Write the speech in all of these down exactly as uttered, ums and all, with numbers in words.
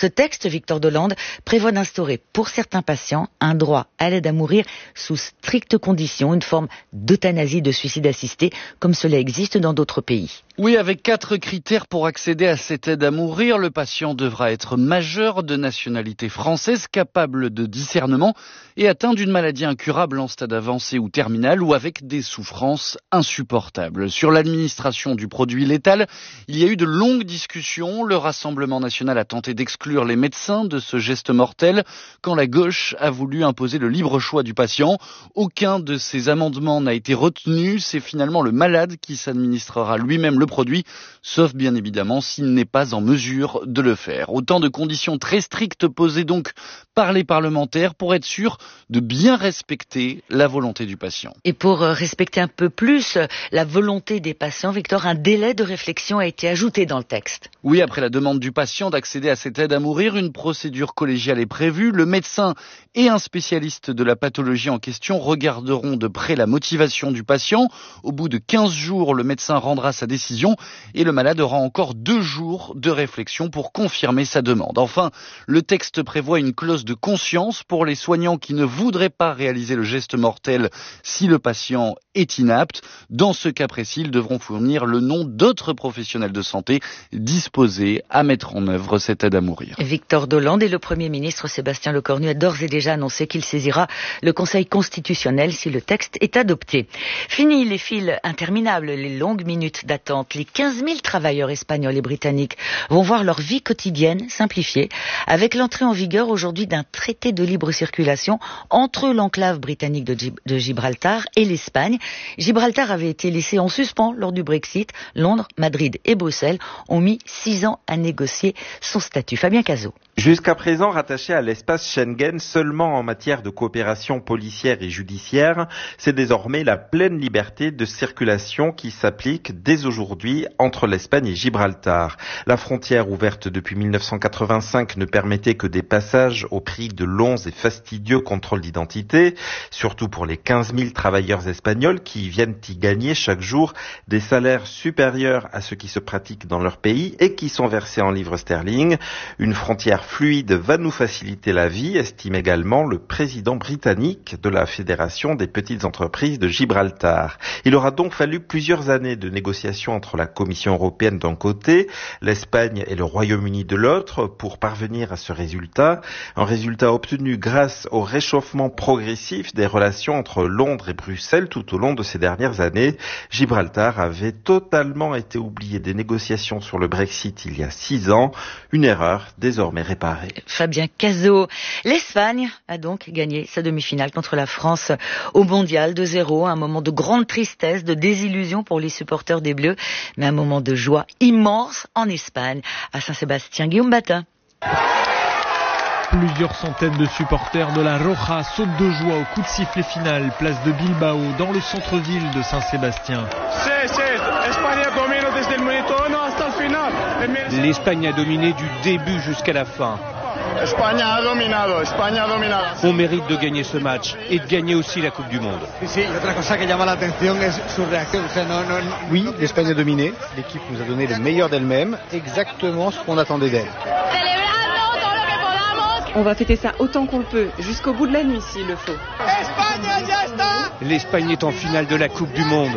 Ce texte, Victor Dolande, prévoit d'instaurer pour certains patients un droit à l'aide à mourir sous strictes conditions, une forme d'euthanasie de suicide assisté, comme cela existe dans d'autres pays. Oui, avec quatre critères pour accéder à cette aide à mourir. Le patient devra être majeur, de nationalité française, capable de discernement et atteint d'une maladie incurable en stade avancé ou terminal ou avec des souffrances insupportables. Sur l'administration du produit létal, il y a eu de longues discussions. Le Rassemblement national a tenté d'exclure les médecins de ce geste mortel quand la gauche a voulu imposer le libre choix du patient. Aucun de ces amendements n'a été retenu. C'est finalement le malade qui s'administrera lui-même le produit, sauf bien évidemment s'il n'est pas en mesure de le faire. Autant de conditions très strictes posées donc par les parlementaires pour être sûr de bien respecter la volonté du patient. Et pour respecter un peu plus la volonté des patients, Victor, un délai de réflexion a été ajouté dans le texte. Oui, après la demande du patient d'accéder à cette aide à mourir, une procédure collégiale est prévue. Le médecin et un spécialiste de la pathologie en question regarderont de près la motivation du patient. Au bout de quinze jours, le médecin rendra sa décision et le malade aura encore deux jours de réflexion pour confirmer sa demande. Enfin, le texte prévoit une clause de conscience pour les soignants qui ne voudraient pas réaliser le geste mortel si le patient est inapte. Dans ce cas précis, ils devront fournir le nom d'autres professionnels de santé disposés à mettre en œuvre cette aide à mourir. Victor Dolande et le Premier ministre Sébastien Lecornu a d'ores et déjà annoncé qu'il saisira le Conseil constitutionnel si le texte est adopté. Fini les files interminables, les longues minutes d'attente. Les quinze mille travailleurs espagnols et britanniques vont voir leur vie quotidienne simplifiée avec l'entrée en vigueur aujourd'hui d'un traité de libre circulation entre l'enclave britannique de, Gib- de Gibraltar et l'Espagne. Gibraltar avait été laissé en suspens lors du Brexit. Londres, Madrid et Bruxelles ont mis six ans à négocier son statut. Fabien Cazot. Jusqu'à présent rattaché à l'espace Schengen seulement en matière de coopération policière et judiciaire, c'est désormais la pleine liberté de circulation qui s'applique dès aujourd'hui entre l'Espagne et Gibraltar. La frontière ouverte depuis mille neuf cent quatre-vingt-cinq ne permettait que des passages au prix de longs et fastidieux contrôles d'identité, surtout pour les quinze mille travailleurs espagnols qui viennent y gagner chaque jour des salaires supérieurs à ceux qui se pratiquent dans leur pays et qui sont versés en livres sterling. Une frontière fluide va nous faciliter la vie, estime également le président britannique de la Fédération des petites entreprises de Gibraltar. Il aura donc fallu plusieurs années de négociations entre la Commission européenne d'un côté, l'Espagne et le Royaume-Uni de l'autre pour parvenir à ce résultat. Un résultat obtenu grâce au réchauffement progressif des relations entre Londres et Bruxelles tout au long de ces dernières années. Gibraltar avait totalement été oublié des négociations sur le Brexit il y a six ans. Une erreur désormais réparée. Fabien Cazot. L'Espagne a donc gagné sa demi-finale contre la France au Mondial deux zéro. Un moment de grande tristesse, de désillusion pour les supporters des Bleus, mais un moment de joie immense en Espagne, à Saint-Sébastien. Guillaume Batin. Plusieurs centaines de supporters de la Roja sautent de joie au coup de sifflet final, place de Bilbao, dans le centre-ville de Saint-Sébastien. L'Espagne a dominé du début jusqu'à la fin. On mérite de gagner ce match et de gagner aussi la Coupe du Monde. Oui, l'Espagne a dominé. L'équipe nous a donné le meilleur d'elle-même, exactement ce qu'on attendait d'elle. On va fêter ça autant qu'on le peut, jusqu'au bout de la nuit s'il le faut. L'Espagne est en finale de la Coupe du Monde.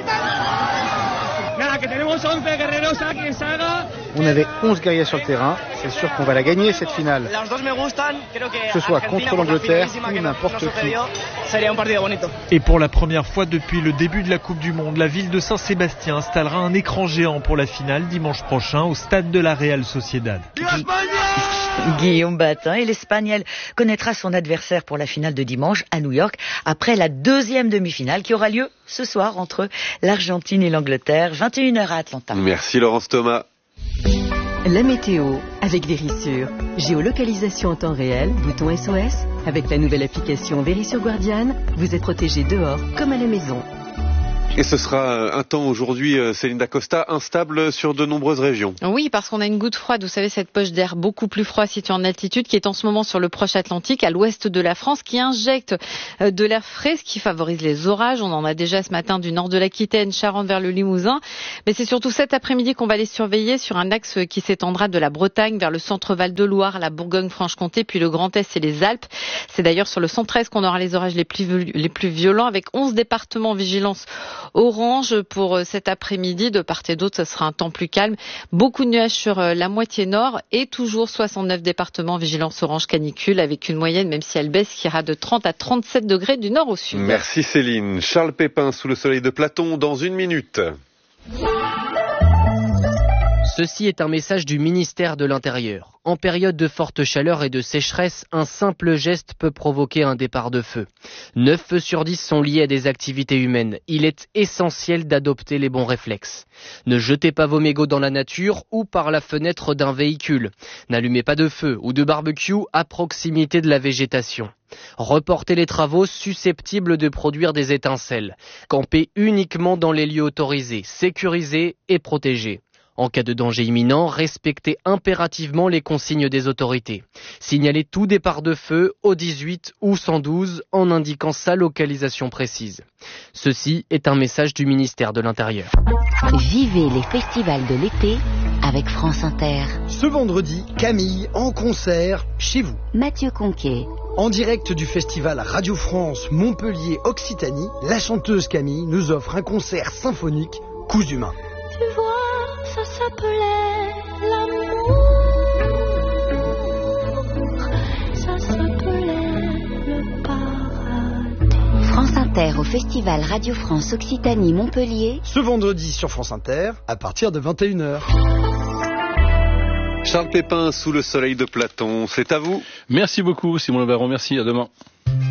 On avait onze guerriers sur le terrain, c'est sûr qu'on va la gagner cette finale. Que ce soit contre l'Angleterre ou n'importe qui. Et pour la première fois depuis le début de la Coupe du Monde, la ville de Saint-Sébastien installera un écran géant pour la finale dimanche prochain au stade de la Real Sociedad. Guillaume Batin, et l'Espagne, elle, connaîtra son adversaire pour la finale de dimanche à New York après la deuxième demi-finale qui aura lieu ce soir entre l'Argentine et l'Angleterre, vingt et une heures à Atlanta. Merci Laurence Thomas. La météo avec Vérissure. Géolocalisation en temps réel, bouton S O S. Avec la nouvelle application Vérissure Guardian, vous êtes protégé dehors comme à la maison. Et ce sera un temps aujourd'hui, Céline Dacosta, instable sur de nombreuses régions. Oui, parce qu'on a une goutte froide, vous savez, cette poche d'air beaucoup plus froid située en altitude qui est en ce moment sur le proche Atlantique, à l'ouest de la France, qui injecte de l'air frais, ce qui favorise les orages. On en a déjà ce matin du nord de l'Aquitaine, Charente vers le Limousin. Mais c'est surtout cet après-midi qu'on va les surveiller sur un axe qui s'étendra de la Bretagne vers le centre Val-de-Loire, la Bourgogne-Franche-Comté, puis le Grand Est et les Alpes. C'est d'ailleurs sur le centre Est qu'on aura les orages les plus, les plus violents, avec onze départements en vigilance orange pour cet après-midi. De part et d'autre, ce sera un temps plus calme. Beaucoup de nuages sur la moitié nord et toujours soixante-neuf départements en vigilance orange canicule avec une moyenne, même si elle baisse, qui ira de trente à trente-sept degrés du nord au sud. Merci Céline. Charles Pépin sous le soleil de Platon dans une minute. Ceci est un message du ministère de l'Intérieur. En période de forte chaleur et de sécheresse, un simple geste peut provoquer un départ de feu. neuf feux sur dix sont liés à des activités humaines. Il est essentiel d'adopter les bons réflexes. Ne jetez pas vos mégots dans la nature ou par la fenêtre d'un véhicule. N'allumez pas de feu ou de barbecue à proximité de la végétation. Reportez les travaux susceptibles de produire des étincelles. Campez uniquement dans les lieux autorisés, sécurisés et protégés. En cas de danger imminent, respectez impérativement les consignes des autorités. Signalez tout départ de feu au dix-huit ou cent douze en indiquant sa localisation précise. Ceci est un message du ministère de l'Intérieur. Vivez les festivals de l'été avec France Inter. Ce vendredi, Camille en concert chez vous. Mathieu Conquet. En direct du festival Radio France Montpellier Occitanie, la chanteuse Camille nous offre un concert symphonique Coups humains. Tu vois, ça s'appelait l'amour, ça s'appelait le paradis. France Inter au festival Radio France Occitanie Montpellier. Ce vendredi sur France Inter, à partir de vingt et une heures. Charles Pépin sous le soleil de Platon, c'est à vous. Merci beaucoup Simon Le Baron, merci, à demain.